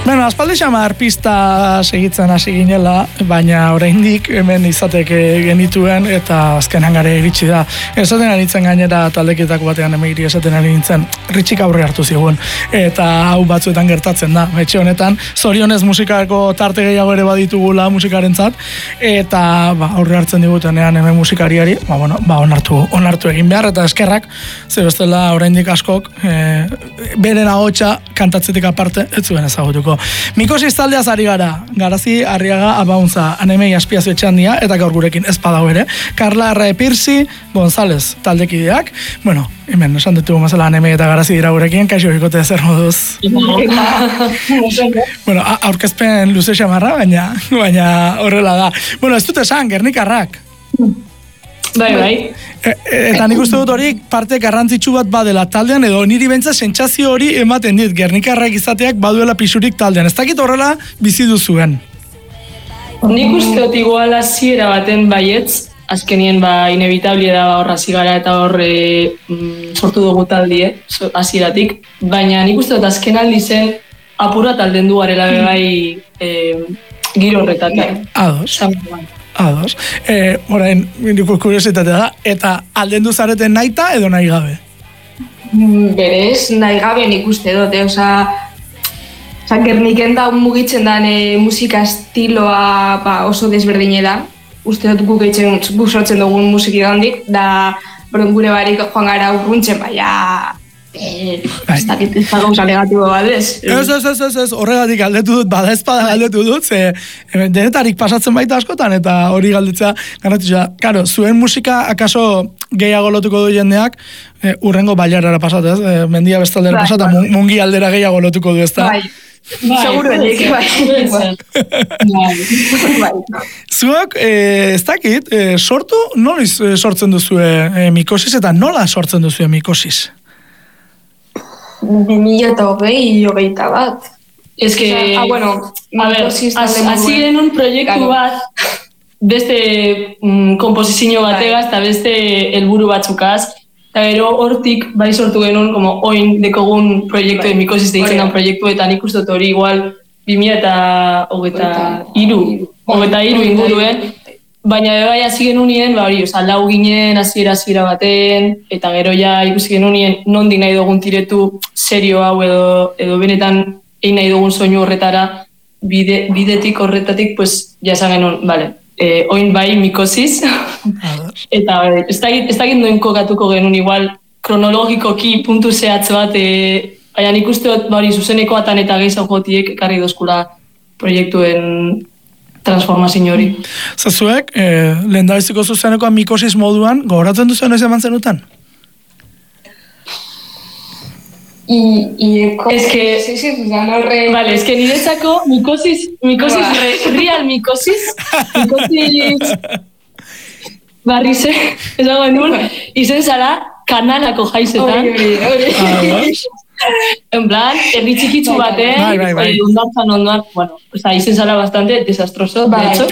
Bueno, aspaldi xamar pista segitzen hasi ginela, baina oraindik hemen izateke genituen eta azkenan gare iritsi da. Esaten aritzen gainera taldeketako batean emegiri esaten ari nintzen, Ritxik aurre hartu zigun. Eta hau batzuetan gertatzen da. Etxe honetan, zorionez musikako tarte gehiago ere baditugula musikarentzat, eta aurre hartzen digutenean hemen musikariari, onartu egin behar, eta eskerrak, ze bestela oraindik askok, beren ahotsa kantatzetik aparte, ez zuen ezagutuko. Mikosis taldeaz ari gara, Garazi, Arriaga, Abauntza, Anemei Aspiazio Etxandia, eta gaur gurekin ezpadau ere, Karla Arrae Pirsi, González taldekideak, bueno, hemen esan ditugu mazela Anemei eta Garazi dira gurekin, kaixo bikote zer moduz. Bueno, aurkezpen luze xamarra, baina horrela da. Bueno, ez dut esan, Gernikarrak. Bai. Eta nik uste dut hori parte garrantzitsu bat badela taldean, edo niri bentsa sentsazio hori ematen dit, Gernikarrak izateak baduela pisurik taldean. Ez dakit horrela bizi duzuen. Nik uste dut igual hasiera baten baietz, azkenien inevitablia da horra zigara eta horre sortu dugu taldie, hasieratik, baina nik uste dut azken aldi zen apura talden du garela bai giro horretatik. Ados. Orain, kuriositatea da, eta aldendu zareten nahita edo nahi gabe? Berez, nahi gabe nik uste dut, Gerniken da mugitzen da musika estiloa oso desberdine da. Uste dut guk sortzen dugun musiki gandik, da gure barik joan gara urruntzen, ez dakit ez da gauza negatibo bat ez. Ez, horregatik galdetu dut, bada ezpada galdetu dut, ze denetarik pasatzen baita askotan, eta hori galdetzea garrantzitsua. Karo, zuen musika akaso gehiago lotuko du jendeak, urrengo bailarara pasatez, mendia bestaldera pasata, mungi aldera gehiago lotuko du, ez da? Seguro enik, Zuak, ez dakit, noiz sortzen duzue Mikosis, eta nola sortzen duzue Mikosis? 2021 bat. Ez que, hasi genuen proiektu bat, beste komposizio bategaz, eta beste helburu batzukaz, eta gero hortik bai sortu genuen, oin dekogun proiektu de Mikosis deitzen den proiektu, eta nik uste hori igual 2023 inguruen, baina bai hasi genuen lau ginen hasiera baten, eta gero ja ikusi genuen nondik nahi dugun tiretu serio hau edo benetan egin nahi dugun soinu horretara, bidetik horretatik, pues, ja esan genuen, oin bai Mikosis, eta ez dakit noen kokatuko genuen igual kronologikoki puntu zehatz bat, baina nik uste dut zuzeneko atan eta gehiago jotiek ekarri dozkula proiektuen transformazio hori. Zazuek, lehendabiziko zuzenekoa Mikosis moduan, gogoratzen duzen ez eman zenutan? Es que niretzako Mikosis real Mikosis barrize, ez dago enun, izen zara kanalako jaizetan. En plan, herri txikitzu baten, ondartzan ondoan, izen zara bastante desastroso, de hecho.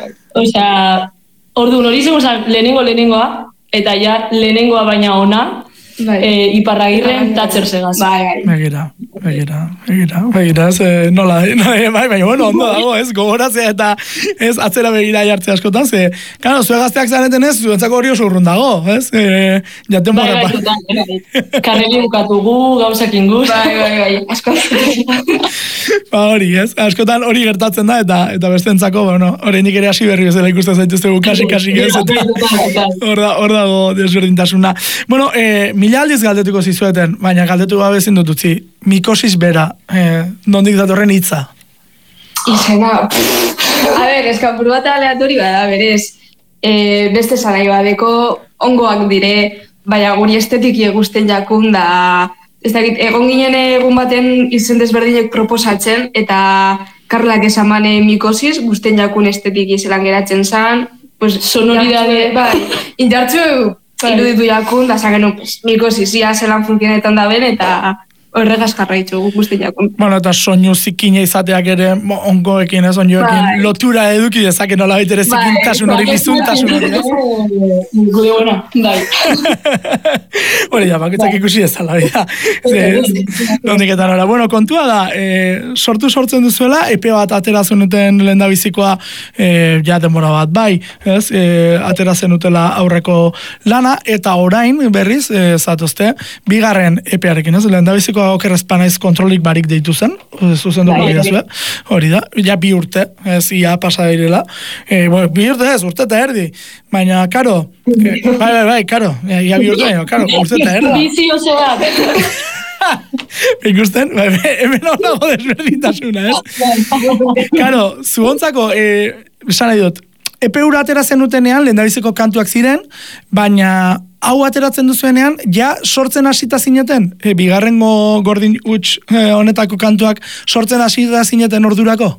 Orduan hori zen lehenengoa, eta ja lehenengoa baina ona, Iparragirren Thatcher segaz. Begira, nola, bai, bueno, ondo dago, ez, gogoratzea eta ez atzera begira jartzea askotan, ze, kano, zue gazteak zareten ez, zuentzako hori oso urrun dago, ez, jaten borra pa. Karreli bukatugu, gauzakin guz. Bai, askotan. Hori, ez, askotan hori gertatzen da, eta bestentzako, bueno, horreinik ere hasi berri bezala ikusten zaituztegu kasi ez, eta hor dago desberdintasuna. Bueno, mila aldiz galdetuko zizueten, baina galdetu gabe ezin dut utzi. Mikosis bera, nondik datorren hitza? Izena, eskapuru bat aleatori bada, berez, beste zarai badeko ongoak dire, baina guri estetiki egusten jakun da, ez dakit, egon ginen egun baten izen desberdinek proposatzen, eta Karlak esamane Mikosis, guzten jakun estetiki zelan geratzen zan, pues, sonoridade, indartzu iruditu jakun, da zagen, Mikosis ia zelan funtzionetan da ben, eta horregaz jarraitzu guzti jakun. Bueno, eta soinu zikina izateak ere ongoekin, onjoekin lotura eduki dezake nola baitere zikintasun hori, bizuntasun hori. Gure buena, bai. Hori da, bakoitzak ikusi ezala, hori da. Nondik eta nora. Bueno, kontua da, sortzen duzuela, epe bat atera zenuten lehendabizikoa, ja denbora bat, bai, atera zenutela aurreko lana, eta orain, berriz, zatozte, bigarren epearekin, lehendabizikoa okerrezpanaiz kontrolik barik deitu zen, zuzen dugu gaiazue, hori da, ja bi urte, ia pasa direla, bi urte ez, urte eta erdi, baina, karo, bai, karo, ia bi urte, karo, urte eta erdi. Bizi oso bat. Ikusten, hemen hau nago desberdintasuna, ez? Karo, zuontzako, esan nahi dut, epe ura atera zenutenean, lehendabiziko kantuak ziren, baina hau ateratzen duzuenean, ja sortzen hasita zineten, bigarrengo gordin huts honetako kantuak sortzen hasita zineten ordurako?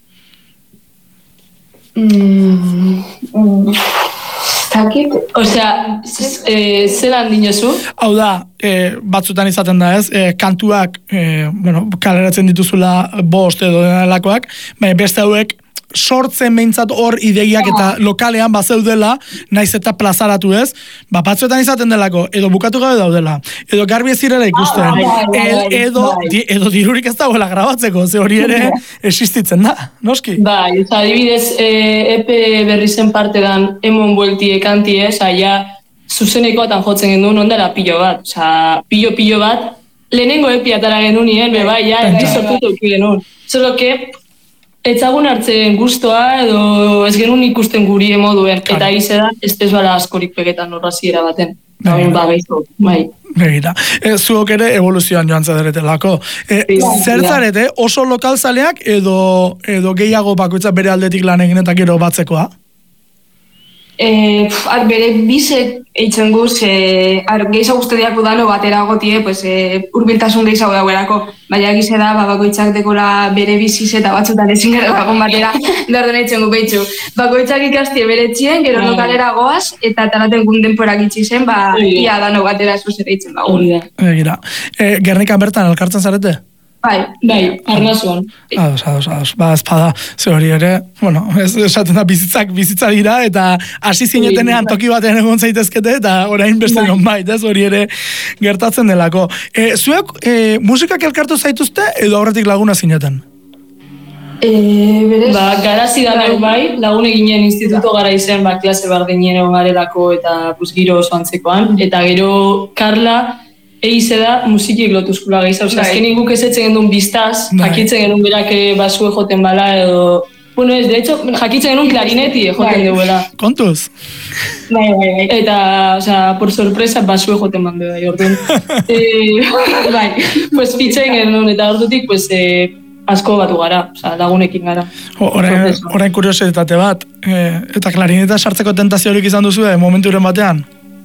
Zakit? Osea, zelan dinozu? Hau da, batzutan izaten da ez, kantuak, kaleratzen dituzula bost edo denalakoak, baina beste hauek, sortzen behintzat hor ideiak eta lokalean bazeudela, naiz eta plazaratu ez, batzuetan izaten delako, edo bukatu gabe daudela, edo garbi ez zirela ikusten, edo dirurik ez dagoela grabatzeko, ze hori ere existitzen da, noski? Bai, eta adibidez, epe berri zen parte dan emon bueltie kantie, ja, zuzenekoatan jotzen genduen ondara pilo bat, pilo bat, lehenengo epi atara genunien, bai, ja, sortutu genuen. Solo que, etzagun hartzen guztoa edo ez genuen ikusten guri emoduen, eta ize da, ez bala askorik pegetan horraziera baten. Bai. Begira. Zuok ere evoluzioan joan zaderetelako. Zertzarete, oso lokalzaleak edo gehiago bakoitza bere aldetik lan egin eta gero batzekoa? Bere bizek eitzen guz, gehiago guztediak udano batera gotie, urbiltasun gehiago dauerako, baina egize da, bakoitzak dekola bere biziz eta batzutan ezin gara dagoen batera, dorden eitzen gu behitzu. Bakoitzak ikastie bere txien, gero lokalera goaz, eta talaten gundenporak itxi zen, ia dano batera ez eitzen bago. Egira. Gernikan bertan elkartzen zarete? Bai, arnazuan. Ados. Espada, ze hori ere, ez esaten da bizitza dira, eta hasi zinetenean toki batean egon zaitezkete, eta orain beste non bait, ez hori ere gertatzen delako. Zuek musikak elkartu zaituzte, edo aurretik laguna zineten? Garazi da bai, lagun eginen instituto gara izen, klase bardinien egon garelako, eta giro oso antzekoan, eta gero Karla, eize da musikik lotuzkula gehiza, azkenin guk ez etzen gendun biztaz, jakitzen genuen berak basue joten bala edo... Bueno, ez, de hecho, jakitzen genuen klarineti joten duela. Kontuz? Bai. Eta, por sorpresa, basue joten bande bai, orduan. Bai, fitzen genuen, eta ordutik, asko batu gara, lagunekin gara. Orain kuriositate bat, eta klarineta sartzeko tentaziorik izan duzu, momenturen batean?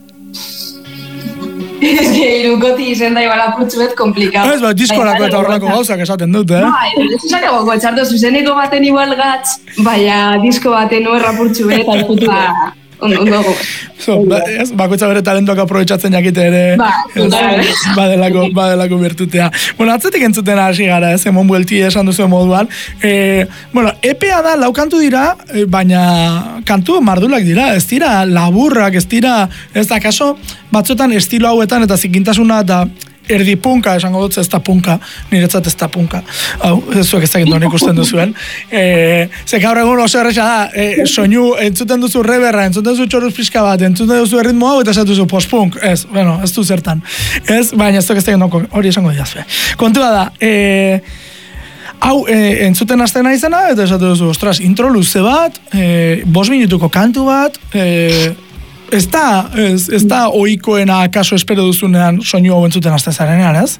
Ez que irukoti izen da ibala putzuet komplikau. Ez, diskorako eta horrelako gauzak esaten dut, Bai, ez esakago, txarto zuzeneko baten igual gatz, baina disko baten nuerra putzuet, ondo. Bakoitza bere talentoak aprobetxatzen jakite ere badelako bertutea. Atzetik entzuten hasi gara, emon buelti esan duzu moduan. EPA da, lau kantu dira, baina kantu mardulak dira, ez dira laburrak, ez dira, ez da kaso, batzuetan estilo hauetan eta zikintasuna eta erdi punka, esango dut, ez da punka, niretzat ez da punka. Hau, zuek ez dakit non ikusten duzuen. Ze gaur egun oso erresa da, soinu, entzuten duzu reberra, entzuten duzu txoruz pixka bat, entzuten duzu erritmo hau, eta esatu duzu post-punk. Ez du zertan. Ez, baina ez dakit non, hori esango didazue. Kontua da, hau, entzuten aztena izena, eta esatu duzu, ostras, intro luze bat, 5 minutuko kantu bat, ez da ohikoena akaso espero duzunean soinu hau entzuten azten zarenean, ez?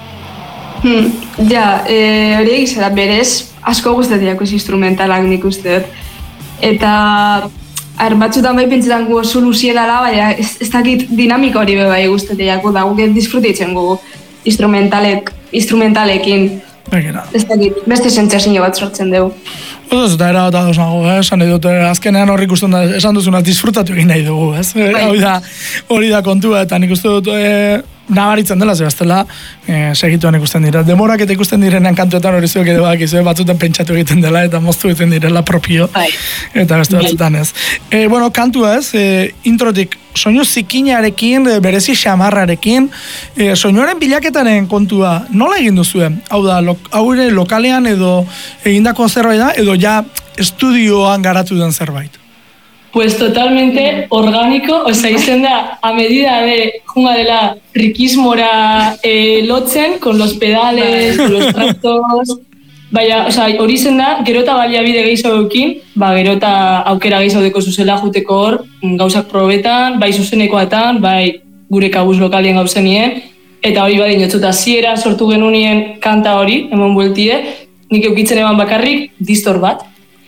Hori egizera berez, asko guztetiak instrumentalak nik uste dut. Eta batzutan bai pentsetan gu oso luziedala, baina ez dakit dinamika hori bai guztetiak, da guk disfrutitzen gu instrumentalekin. Ez dakit, beste sentsazio bat sortzen dugu. Ez da era bat nago, esan nahi dute, azkenean horrik usten da, esan duzuna disfrutatu egin nahi dugu, ez? Hori da kontua, eta nik uste dut, nabaritzen dela, zebaztela, segituan ikusten dira. Demorak eta ikusten direnean kantuetan hori zuek edo bakizu, batzutan pentsatu egiten dela, eta moztu egiten direla propio, eta beste batzutan ez. Bueno, kantua ez, introtik, soinu zikinarekin, berezi xamarrarekin, soinuaren bilaketaren kontua, nola egin duzuen? Hau da, hau ere lokalean edo egindako zerbait da, edo ja estudioan garatu den zerbait? Pues totalmente orgánico, izen da, a medida de junga dela rikismora lotzen, con los pedales, con los tractos, baina, hori izen da, gero eta baliabide gehiago eukin, gero eta aukera gehiago deko zuzela juteko hor, gauzak probetan, bai zuzenekoetan, bai gure kabuz lokalien gauzenien, eta hori badin jotzuta ziera sortu genunien kanta hori, emon bueltide, nik eukitzen eban bakarrik, distor bat,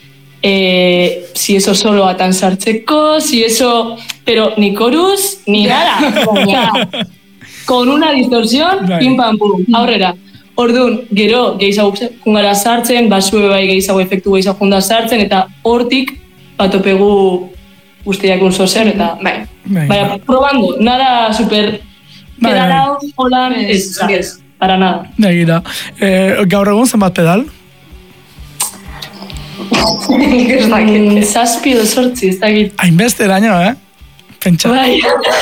si eso solo atan sartzeko, si eso, pero ni chorus, ni nada, con una distorsión, pim pam pum, aurrera. Orduan, gero, gehiago jungara sartzen, basue bai gehiago efektu gehiago junda sartzen, eta hortik batopegu guztiak unzo zer, eta bai, probando, nada super pedalao, holan, ez, para nada. Negira, gaur egun zenbat pedal? Zazpi edo sortzi, ez dakit. Hainbeste eraino, Pentsa. Bai.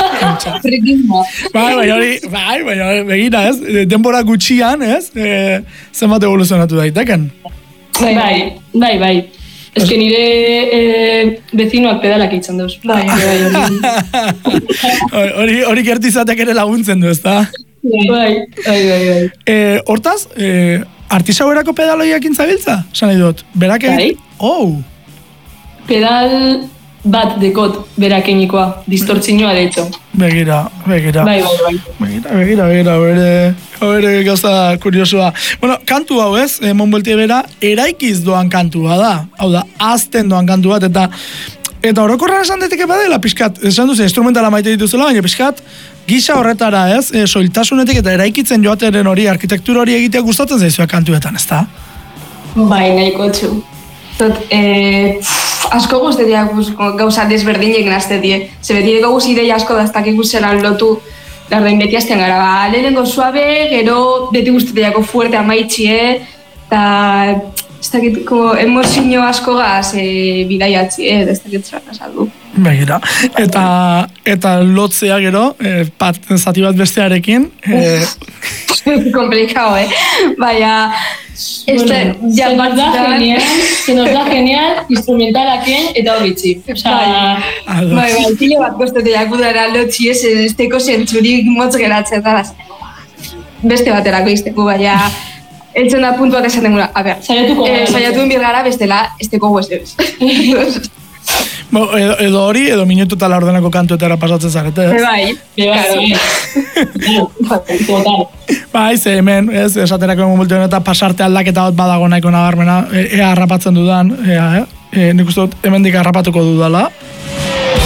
Bai, begira, ez? Denbora gutxian, ez? Zenbat evoluzionatu daiteken? Bai. Ez que nire bezinoak pedalak itzen dauz. Hori gertizatek ere laguntzen du, ez da? Bai. Hortaz, artisauerako pedaloiak intzabiltza? Zan nahi dut, berak egin? Pedal bat dekot berakenikoa, distortzinoa de hecho. Begira. Bai. Begira, bere gauza kuriosua. Bueno, kantu hau ez, monbeltie bera, eraikiz doan kantua da. Hau da, azten doan kantu bat, eta orokorran esan deteke badela, pixkat, esan duzen, instrumentala maite dituzela, baina pixkat, gisa horretara ez, soiltasunetik eta eraikitzen joateren hori, arkitektura hori egitea gustatzen zaizua kantuetan, ez da? Bai, nahiko txu. Asko guztetiak gauza desberdinek naztetie. Zebetieko guz ideia asko daztak ikuselan lotu lardain beti azten gara. Lehenengo suabe, gero beti guztetiako fuerte amaitxie, eta ez dakit, emozio asko gaz bidaiatzi, ez dakit zerak azaldu. Begira. Eta lotzea gero, zati bat bestearekin. Komplikao, Baina... Se nos da genial instrumentalaken eta horritzi. Bai, pilo bat kosteteak udara lotzi ez teko zentzurik motz geratzen da. Beste baterako izteko, baina eltzen da puntu bat esaten gura. A ber, saiatu birgara bestela ez teko huesez. Edo hori, edo minutu eta laurdenako kantuetara pasatzen zarete, ez? Bai. Bai, ze hemen, ez, esaterako egun multioen eta pasarte aldaketa bat badago nahiko nabarmena, ea harrapatzen dudan, nik uste dut hemendik harrapatuko dudala.